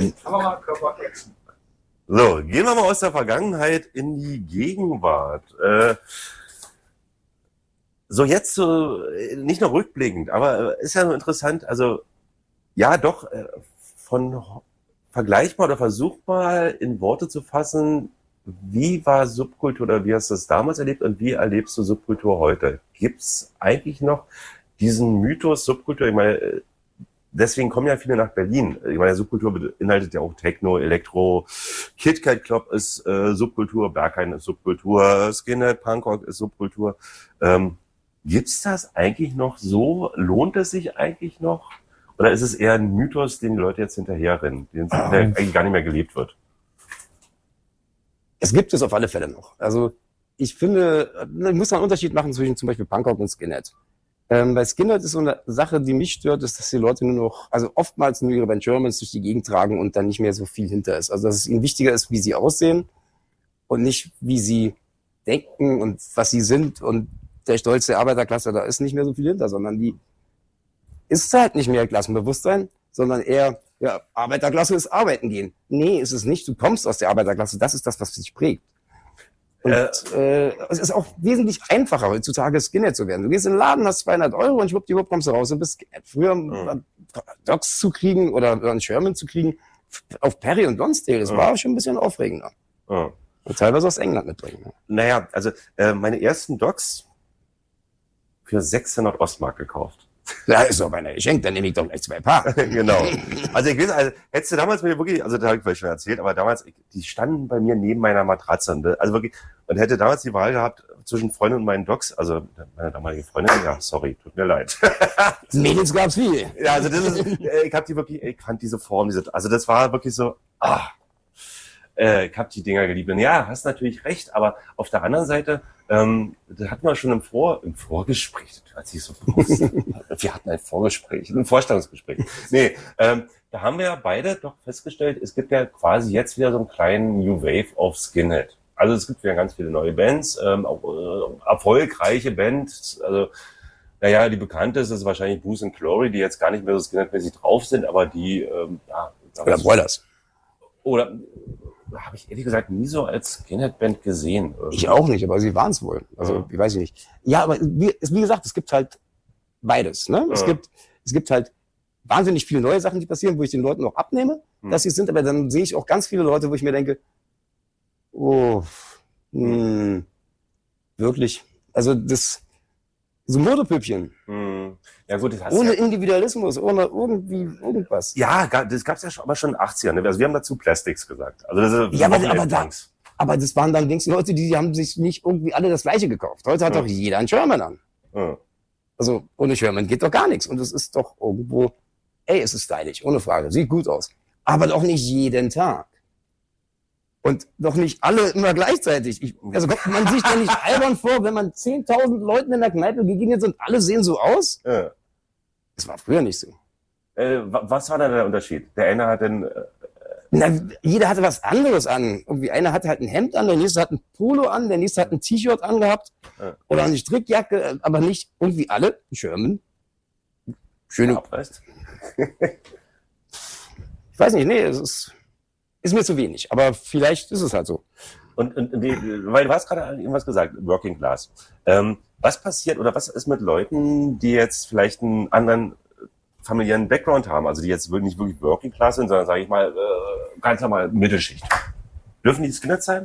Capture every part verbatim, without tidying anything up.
So, gehen wir mal aus der Vergangenheit in die Gegenwart. Äh, so jetzt so, nicht nur rückblickend, aber ist ja nur interessant, also ja doch, äh, von vergleich mal oder versuch mal in Worte zu fassen, wie war Subkultur oder wie hast du es damals erlebt und wie erlebst du Subkultur heute? Gibt's eigentlich noch diesen Mythos Subkultur? Ich meine, deswegen kommen ja viele nach Berlin. Ich meine, Subkultur beinhaltet ja auch Techno, Elektro, KitKat Club ist äh, Subkultur, Berghain ist Subkultur, Skinhead, Punkrock ist Subkultur. Ähm, gibt's das eigentlich noch so? Lohnt es sich eigentlich noch? Oder ist es eher ein Mythos, den die Leute jetzt hinterherrennen, den der eigentlich gar nicht mehr gelebt wird? Es gibt es auf alle Fälle noch. Also ich finde, ich muss einen Unterschied machen zwischen zum Beispiel Punkrock und Skinhead. Ähm, weil Skinhead ist so eine Sache, die mich stört, ist, dass die Leute nur noch, also oftmals nur ihre Band Germans durch die Gegend tragen und dann nicht mehr so viel hinter ist. Also dass es ihnen wichtiger ist, wie sie aussehen und nicht, wie sie denken und was sie sind. Und der Stolz der Arbeiterklasse, da ist nicht mehr so viel hinter, sondern die ist halt nicht mehr Klassenbewusstsein, sondern eher, ja, Arbeiterklasse ist arbeiten gehen. Nee, ist es nicht. Du kommst aus der Arbeiterklasse. Das ist das, was dich prägt. Und äh, äh, es ist auch wesentlich einfacher, heutzutage Skinhead zu werden. Du gehst in den Laden, hast zweihundert Euro und schwuppdiwupp kommst du raus und bist Skinhead. Früher mhm. Docs zu kriegen oder einen Sherman zu kriegen, auf Perry und Lonsdale, das mhm. war schon ein bisschen aufregender. Mhm. Und teilweise aus England mitbringen. Ne? Naja, also äh, meine ersten Docs für sechshundert Ostmark gekauft. Ja, ist doch meine Geschenk, dann nehme ich doch gleich zwei Paar. Genau. Also ich weiß, also hättest du damals mir wirklich, also da habe ich vielleicht schon erzählt, aber damals, die standen bei mir neben meiner Matratze. Und, also wirklich, und hätte damals die Wahl gehabt zwischen Freundin und meinen Docs, also meine damalige Freundin, ja, sorry, tut mir leid. Mädels gab's viel. Ja, also das ist, ich habe die wirklich, ich fand diese Form, diese, also das war wirklich so, ah, äh, ich habe die Dinger geliebt. Und ja, hast natürlich recht, aber auf der anderen Seite, ähm, das hatten wir schon im, Vor, im Vorgespräch, das hört sich so bewusst. Wir hatten ein Vorgespräch, ein Vorstellungsgespräch. Nee, ähm, da haben wir ja beide doch festgestellt, es gibt ja quasi jetzt wieder so einen kleinen New Wave of Skinhead. Also es gibt wieder ganz viele neue Bands, ähm, auch äh, erfolgreiche Bands, also naja, die bekannteste ist wahrscheinlich Booze and Glory, die jetzt gar nicht mehr so Skinhead-mäßig drauf sind, aber die ähm, ja, oder Broilers. Oder habe ich ehrlich gesagt nie so als Skinhead-Band gesehen. Irgendwie. Ich auch nicht, aber sie waren es wohl. Also, ja. Ich weiß ich nicht. Ja, aber wie, wie gesagt, es gibt halt beides. Ne? Ja. Es gibt es gibt halt wahnsinnig viele neue Sachen, die passieren, wo ich den Leuten auch abnehme, hm. dass sie es sind. Aber dann sehe ich auch ganz viele Leute, wo ich mir denke, oh, mh, wirklich. Also das so Modepüppchen. Hm. Ja gut, das hast ohne ja Individualismus, ohne irgendwie irgendwas. Ja, das gab's ja schon, aber schon in den achtzigern. Ne? Also wir haben dazu Plastics gesagt. Also das ist ja, aber, aber, da, aber das waren dann links Leute, die, die haben sich nicht irgendwie alle das Gleiche gekauft. Heute hat hm. doch jeder einen Sherman an. Hm. Also ohne Sherman geht doch gar nichts. Und es ist doch irgendwo, ey, es ist stylisch, ohne Frage, sieht gut aus. Aber doch nicht jeden Tag. Und doch nicht alle immer gleichzeitig. Ich, also kommt man sich da nicht albern vor, wenn man zehntausend Leuten in der Kneipe begegnet und alle sehen so aus? Ja. Das war früher nicht so. Äh, was war da der Unterschied? Der eine hat den... Äh, Na, jeder hatte was anderes an. Irgendwie einer hatte halt ein Hemd an, der nächste hat ein Polo an, der nächste hat ein T-Shirt angehabt ja. oder eine Strickjacke, aber nicht irgendwie alle. Sherman. Schöne... Ja, ich weiß nicht, nee, es ist... Ist mir zu wenig, aber vielleicht ist es halt so. Und, und die, weil du hast gerade irgendwas gesagt, Working Class. Ähm, was passiert oder was ist mit Leuten, die jetzt vielleicht einen anderen familiären Background haben, also die jetzt nicht wirklich Working Class sind, sondern sage ich mal äh, ganz normal Mittelschicht? Dürfen die Skinheads sein?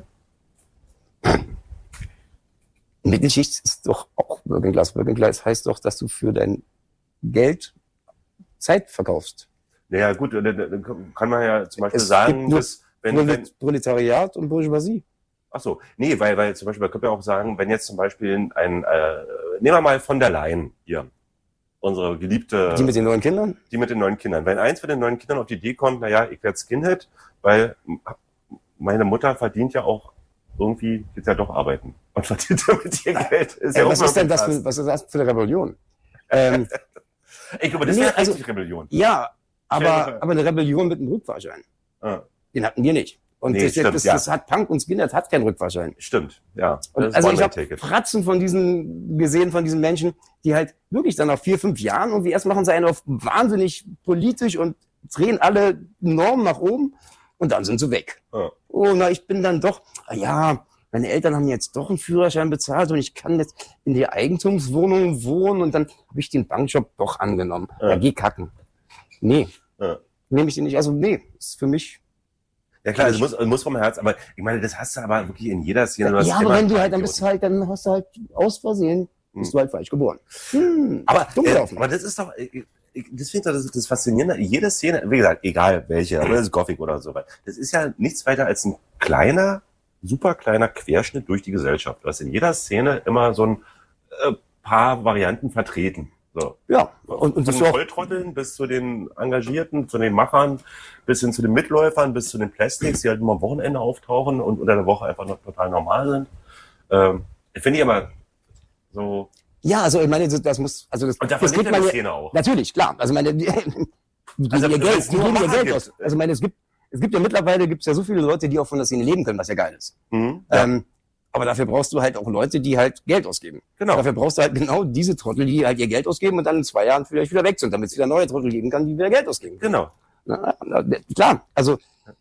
Mittelschicht ist doch auch Working Class. Working Class heißt doch, dass du für dein Geld Zeit verkaufst. Naja, gut, dann kann man ja zum Beispiel es sagen, dass wenn, wenn Proletariat und Bourgeoisie. Ach so, nee, weil, weil zum Beispiel, man könnte ja auch sagen, wenn jetzt zum Beispiel ein, ein äh, nehmen wir mal von der Leyen hier, unsere geliebte... Die mit den neuen Kindern? Die mit den neuen Kindern. Wenn eins von den neuen Kindern auf die Idee kommt, naja, ich werde Skinhead, weil meine Mutter verdient ja auch irgendwie, geht ja doch arbeiten und verdient damit ihr Geld. Ist ja äh, was ist denn das für, was ist das für eine Rebellion? ähm, ich glaube, das nee, wäre also, Rebellion. Ja, Aber, aber eine Rebellion mit einem Rückfahrschein. Ah. Den hatten wir nicht. Und nee, das, stimmt, das, das ja. hat Punk und Skinhead hat keinen Rückfahrschein. Stimmt, ja. Und also ich habe Fratzen von diesen gesehen, von diesen Menschen, die halt wirklich dann nach vier, fünf Jahren irgendwie erst machen sie einen auf wahnsinnig politisch und drehen alle Normen nach oben und dann sind sie weg. Ja. Oh, na, ich bin dann doch, ah ja, meine Eltern haben jetzt doch einen Führerschein bezahlt und ich kann jetzt in der Eigentumswohnung wohnen und dann habe ich den Bankjob doch angenommen. Ja, ja geh kacken. Nee, ja. nehme ich den nicht. Also nee, ist für mich... Ja klar, es muss, muss vom Herz, aber ich meine, das hast du aber wirklich in jeder Szene. Ja, aber wenn du halt, dann bist du halt, dann hast du halt aus Versehen, bist hm. du halt falsch geboren. Hm. Aber, äh, aber das ist doch... Ich, Das finde ich das, das Faszinierende. Jede Szene, wie gesagt, egal welche, aber das ist Gothic oder so weiter. Das ist ja nichts weiter als ein kleiner, super kleiner Querschnitt durch die Gesellschaft. Du hast in jeder Szene immer so ein äh, paar Varianten vertreten. So. Ja. Und, und von den Volltrotteln bis zu den Engagierten, zu den Machern, bis hin zu den Mitläufern, bis zu den Plastics, die halt immer am Wochenende auftauchen und unter der Woche einfach noch total normal sind. Ähm, finde ich aber so... Ja, also ich meine, das muss, also das, und davon das gibt man die Szene auch. Natürlich, klar. Also meine, die, die also, ihr Geld, die geben ihr Geld gibt. aus. Also meine, es gibt, es gibt ja mittlerweile gibt's ja so viele Leute, die auch von der Szene leben können, was ja geil ist. Mhm, ja. Ähm, aber dafür brauchst du halt auch Leute, die halt Geld ausgeben. Genau. Dafür brauchst du halt genau diese Trottel, die halt ihr Geld ausgeben und dann in zwei Jahren vielleicht wieder weg sind, damit es wieder neue Trottel geben kann, die wieder Geld ausgeben können. Genau. Na, na, klar, also,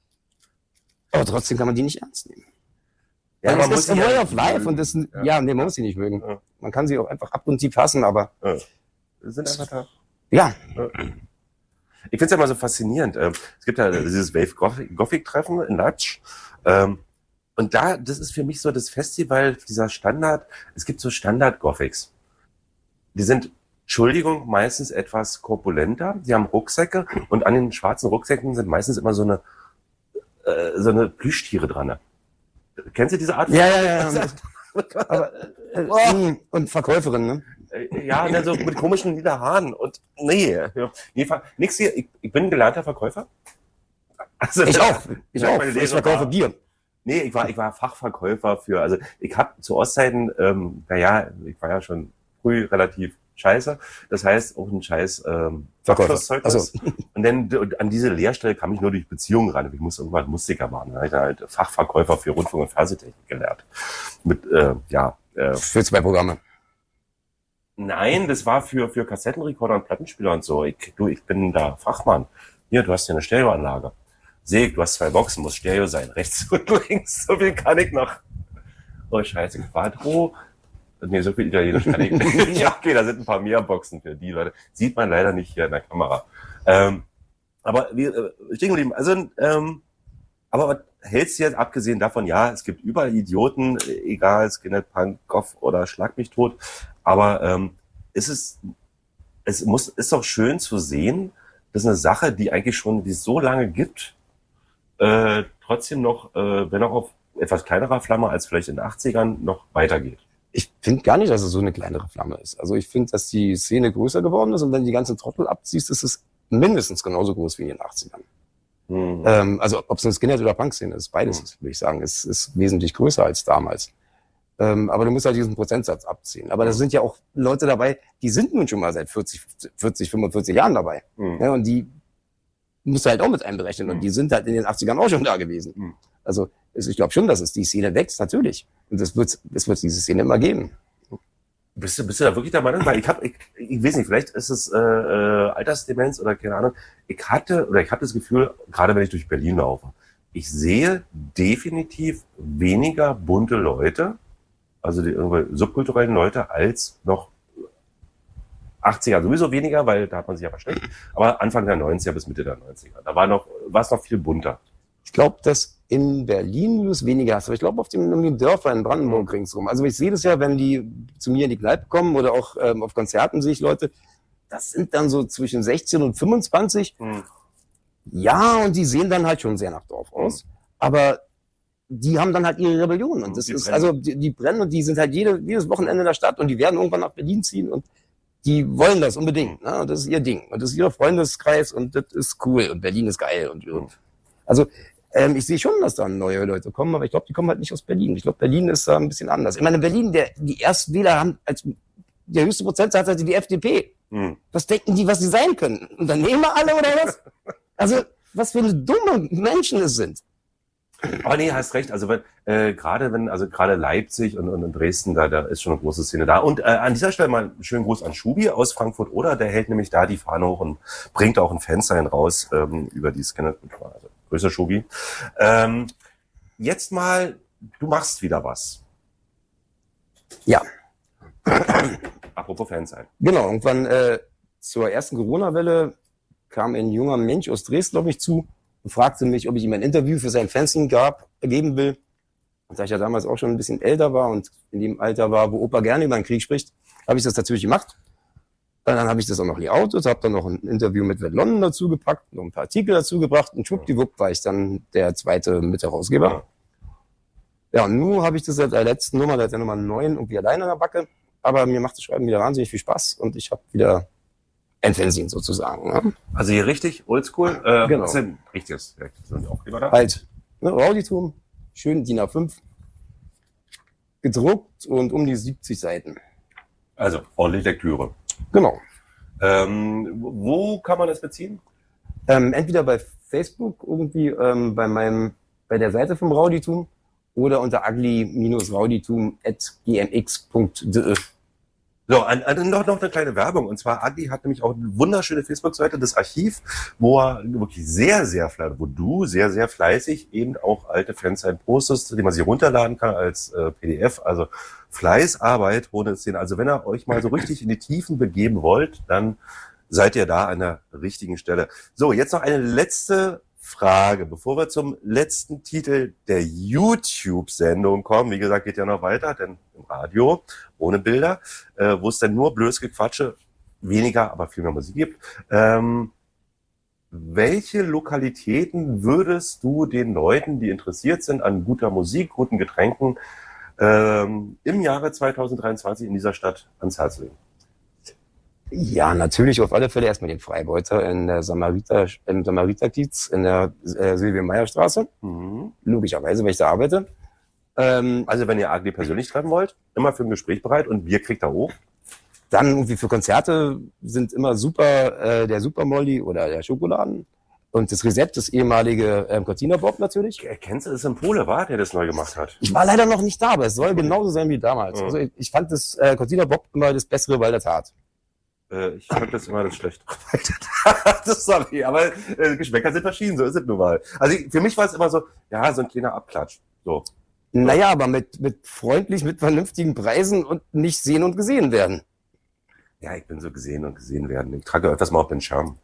aber trotzdem kann man die nicht ernst nehmen. Ja, das ist a way of life und das, ja, ja nee, man muss sie nicht mögen. Ja. Man kann sie auch einfach abgrundtief hassen, aber... Ja. Sind einfach da. Ja. ja. Ich finde es ja immer so faszinierend. Es gibt ja dieses Wave Gothic-Treffen in Leipzig. Und da, das ist für mich so das Festival, dieser Standard, es gibt so Standard-Gothics. Die sind, Entschuldigung, meistens etwas korpulenter. Die haben Rucksäcke und an den schwarzen Rucksäcken sind meistens immer so eine, so eine Plüschtiere dran. Kennst du diese Art? Ja, ja, ja. Aber, äh, oh. Und Verkäuferin, ne? Ja, ne, so mit komischen Niederhaaren und nee, nee nix hier. Ich, ich bin ein gelernter Verkäufer. Also, ich auch. Ich auch. Ich verkaufe Bier. Nee, ich war, ich war Fachverkäufer für, also ich habe zu Ostzeiten, ähm, naja, ich war ja schon früh relativ scheiße. Das heißt, auch ein scheiß ähm, Abschlusszeugnis. So. Und dann und an diese Lehrstelle kam ich nur durch Beziehungen ran. Ich musste irgendwann Musiker machen. Da habe ich halt Fachverkäufer für Rundfunk- und Fernsehtechnik gelernt. Mit, äh, ja. Äh, für zwei Programme. Nein, das war für für Kassettenrekorder und Plattenspieler und so. Ich, du, ich bin da Fachmann. Hier, du hast hier eine Stereoanlage. Seh ich, du hast zwei Boxen, muss Stereo sein. Rechts und links, so viel kann ich noch. Oh, scheiße, Quadro. Nee, so viel Italienisch kann ich nicht. Ja, okay, da sind ein paar mehr Boxen für die Leute. Sieht man leider nicht hier in der Kamera. Ähm, aber wir äh, stehen geblieben. Also, ähm, aber was hältst du jetzt, abgesehen davon, ja, es gibt überall Idioten, egal, Skinhead, Punk, Goth oder Schlag mich tot. Aber ähm, ist es, es muss, ist doch schön zu sehen, dass eine Sache, die eigentlich schon, die es so lange gibt, äh, trotzdem noch, äh, wenn auch auf etwas kleinerer Flamme als vielleicht in den achtzigern, noch weitergeht. Ich finde gar nicht, dass es so eine kleinere Flamme ist. Also ich finde, dass die Szene größer geworden ist und wenn du die ganzen Trottel abziehst, ist es mindestens genauso groß wie in den achtzigern. Mhm. Ähm, also ob es eine Skinhead- oder Punk-Szene ist, beides, mhm. ist, würde ich sagen, ist, ist wesentlich größer als damals. Ähm, aber du musst halt diesen Prozentsatz abziehen. Aber da sind ja auch Leute dabei, die sind nun schon mal seit vierzig, fünfundvierzig Jahren dabei. Mhm. Ja, und die musst du halt auch mit einberechnen. Mhm. Und die sind halt in den achtzigern auch schon da gewesen. Mhm. Also ich glaube schon, dass es die Szene wächst, natürlich. Und es wird es wird diese Szene immer geben. Bist du, bist du da wirklich der Meinung? Weil ich habe, ich, ich weiß nicht, vielleicht ist es äh, äh, Altersdemenz oder keine Ahnung. Ich hatte oder ich habe das Gefühl, gerade wenn ich durch Berlin laufe, ich sehe definitiv weniger bunte Leute, also die irgendwie subkulturellen Leute, als noch achtziger sowieso weniger, weil da hat man sich ja versteckt. Aber Anfang der neunziger bis Mitte der neunziger, da war noch war es noch viel bunter. Ich glaube, dass in Berlin du es weniger hast, aber ich glaube auf den, in den Dörfern in Brandenburg mhm. ringsrum. Also ich sehe das ja, wenn die zu mir in die Kneipe kommen oder auch ähm, auf Konzerten sehe ich Leute, das sind dann so zwischen sechzehn und fünfundzwanzig. Mhm. Ja, und die sehen dann halt schon sehr nach Dorf aus. Mhm. Aber die haben dann halt ihre Rebellion. Und das die ist, brennen. also die, die brennen und die sind halt jede, jedes Wochenende in der Stadt und die werden irgendwann nach Berlin ziehen und die wollen das unbedingt. Ne? Und das ist ihr Ding. Und das ist ihr Freundeskreis und das ist cool. Und Berlin ist geil. Und mhm. also Ähm, ich sehe schon, dass da neue Leute kommen, aber ich glaube, die kommen halt nicht aus Berlin. Ich glaube, Berlin ist da ein bisschen anders. Ich meine, in Berlin, der, die Erstwähler haben als der höchste Prozentsatz hatte die F D P. Hm. Was denken die, was sie sein können? Unternehmer alle oder was? Also, was für eine dumme Menschen es sind. Aber nee, hast recht. Also wenn, äh, gerade wenn, also gerade Leipzig und, und in Dresden, da, da ist schon eine große Szene da. Und äh, an dieser Stelle mal einen schönen Gruß an Schubi aus Frankfurt oder der hält nämlich da die Fahne hoch und bringt auch ein Fansign raus ähm, über die Skinhead-Kultur. Also größer Schubi. Ähm, jetzt mal, du machst wieder was. Ja. Apropos Fansign. Genau, irgendwann äh, zur ersten Corona-Welle kam ein junger Mensch aus Dresden auf mich zu und fragte mich, ob ich ihm ein Interview für sein Fanzine gab, geben will. Und da ich ja damals auch schon ein bisschen älter war und in dem Alter war, wo Opa gerne über den Krieg spricht, habe ich das natürlich gemacht. Und dann habe ich das auch noch layoutet, habe dann noch ein Interview mit Red London dazu gepackt, noch ein paar Artikel dazu gebracht und schwuppdiwupp war ich dann der zweite Mitherausgeber. Ja, und nun habe ich das seit der letzten Nummer, seit der Nummer neun irgendwie alleine in der Backe. Aber mir macht das Schreiben wieder wahnsinnig viel Spaß und ich habe wieder ein Fanzine sozusagen. Ne? Also hier richtig oldschool. Äh, Genau. Was ist denn richtiges? Sind auch lieber da? Halt, ne, Rauditum, schön D I N A fünf, gedruckt und um die siebzig Seiten. Also ordentlich Lektüre. Genau. Ähm, wo kann man das beziehen? Ähm, entweder bei Facebook irgendwie ähm, bei meinem bei der Seite vom Rauditum oder unter ugly-rauditum at g m x punkt d e. So, an, an, noch, noch eine kleine Werbung. Und zwar, Adi hat nämlich auch eine wunderschöne Facebook-Seite, das Archiv, wo er wirklich sehr, sehr fleißig, wo du sehr, sehr fleißig eben auch alte Fansign postest, die man sich runterladen kann als äh, P D F. Also Fleißarbeit ohne Szene. Also wenn ihr euch mal so richtig in die Tiefen begeben wollt, dann seid ihr da an der richtigen Stelle. So, jetzt noch eine letzte Frage, bevor wir zum letzten Titel der YouTube-Sendung kommen. Wie gesagt, geht ja noch weiter, denn im Radio, ohne Bilder, äh, wo es dann nur blödes Gequatsche, weniger, aber viel mehr Musik gibt. Ähm, welche Lokalitäten würdest du den Leuten, die interessiert sind an guter Musik, guten Getränken, ähm, im Jahre zweitausenddreiundzwanzig in dieser Stadt ans Herz legen? Ja, natürlich auf alle Fälle erstmal den Freibeuter in der Samariter, im Samariterkiez in der äh, Silvia-Meyer-Straße. Mhm. Logischerweise, weil ich da arbeite. Ähm, Also wenn ihr Agli persönlich treffen wollt, immer für ein Gespräch bereit und Bier kriegt er hoch. dann irgendwie für Konzerte sind immer super äh, der Super Molly oder der Schokoladen. Und das Reset, das ehemalige ähm, Cortina Bob natürlich. Kennst du das im Pole, war, der das neu gemacht hat? Ich war leider noch nicht da, aber es soll genauso sein wie damals. Mhm. Also ich, ich fand das äh, Cortina Bob immer das bessere Walter Tat. Ich fand das immer das schlecht. Das sorry, aber äh, Geschmäcker sind verschieden, so ist es nun mal. Also ich, für mich war es immer so, ja, so ein kleiner Abklatsch. So. Naja, aber mit, mit freundlich, mit vernünftigen Preisen und nicht sehen und gesehen werden. Ja, ich bin so gesehen und gesehen werden. Ich trage öfters mal auf den Schirm.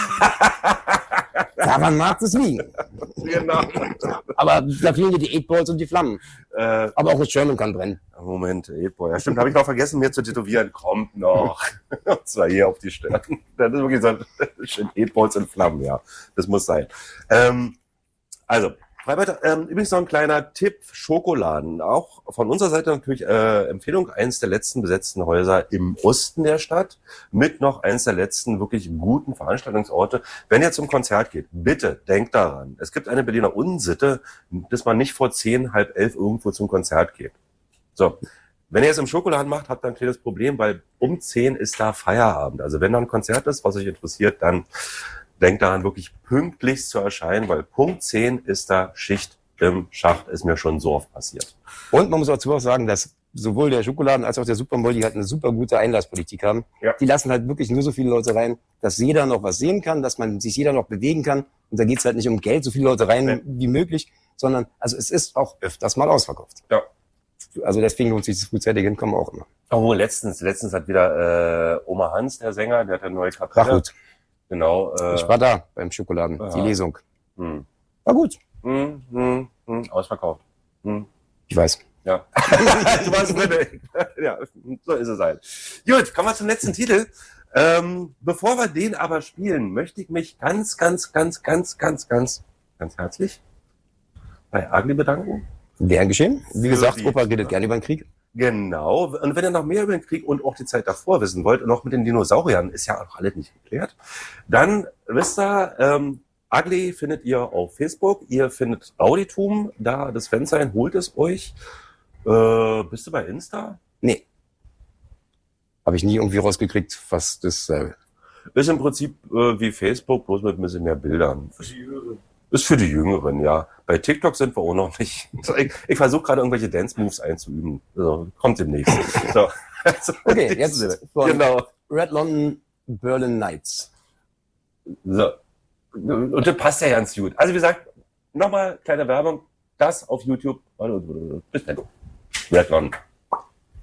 Daran mag es liegen. Genau. Aber da fehlen dir die Eight Balls und die Flammen. Äh, Aber auch das Sherman kann brennen. Moment, Boy. Ja, stimmt, habe ich noch vergessen, mir zu tätowieren. Kommt noch. Und zwar hier auf die Stirn. Das ist wirklich so schön Eight-Balls in Flammen, ja. Das muss sein. Ähm, also, Freibeuter, ähm, übrigens noch ein kleiner Tipp, Schokoladen. Auch von unserer Seite natürlich äh, Empfehlung, eins der letzten besetzten Häuser im Osten der Stadt, mit noch eins der letzten wirklich guten Veranstaltungsorte. Wenn ihr zum Konzert geht, bitte denkt daran, es gibt eine Berliner Unsitte, dass man nicht vor zehn, halb elf irgendwo zum Konzert geht. So, wenn ihr es im Schokoladen macht, habt ihr ein kleines Problem, weil um zehn ist da Feierabend. Also wenn da ein Konzert ist, was euch interessiert, dann denkt daran, wirklich pünktlich zu erscheinen, weil Punkt zehn ist da Schicht im Schacht, ist mir schon so oft passiert. Und man muss dazu auch sagen, dass sowohl der Schokoladen als auch der Super Molly halt eine super gute Einlasspolitik haben. Ja. Die lassen halt wirklich nur so viele Leute rein, dass jeder noch was sehen kann, dass man sich jeder noch bewegen kann. Und da geht's halt nicht um Geld, so viele Leute rein Nee. wie möglich, sondern also es ist auch öfters mal ausverkauft. Ja. Also deswegen lohnt sich das frühzeitige Hinkommen auch immer. Oh, letztens, letztens hat wieder äh, Oma Hans, der Sänger, der hat eine neue Kapelle. War gut. Genau. Äh, Ich war da beim Schokoladen, ja. die Lesung. hm, War gut. hm, hm, hm, ausverkauft. Hm. Ich weiß. Ja. Du warst drin. Ja, so ist es halt. Gut, kommen wir zum letzten Titel. Ähm, bevor wir den aber spielen, möchte ich mich ganz, ganz, ganz, ganz, ganz, ganz, ganz herzlich bei Agli bedanken. Gern geschehen. Wie Für gesagt, die- Opa redet gerne über den Krieg. Genau. Und wenn ihr noch mehr über den Krieg und auch die Zeit davor wissen wollt, und auch mit den Dinosauriern, ist ja auch alles nicht geklärt, dann wisst ihr, ähm, Agli findet ihr auf Facebook, ihr findet Rauditum, da das Fansign, holt es euch. Äh, bist du bei Insta? Nee. Habe ich nie irgendwie rausgekriegt, was das äh, Ist im Prinzip äh, wie Facebook, bloß mit ein bisschen mehr Bildern. Ist für die Jüngeren, ja. Bei TikTok sind wir auch noch nicht. Ich, ich versuche gerade irgendwelche Dance-Moves einzuüben. Also, kommt demnächst. So. Also, Okay, jetzt von genau. Red London Berlin Nights. So. Und das passt ja ganz gut. Also wie gesagt, nochmal kleine Werbung. Das auf YouTube. Bis dann. Red London.